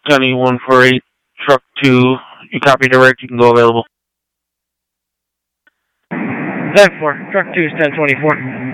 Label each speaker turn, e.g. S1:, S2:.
S1: County 148, truck 2. You copy direct, you can go available.
S2: 10-4, truck 2 is 1024.